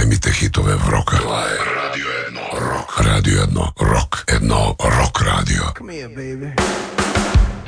Snimite hitove roka. Radio 1 rock. Radio 1 rock. Jedno rock radio. Come here, baby.